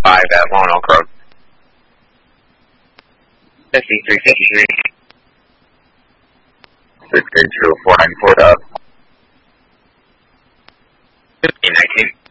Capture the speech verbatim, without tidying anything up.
five at Lone Oak Road. fifty-three fifty-three. six eight two four nine four dub. fifteen nineteen.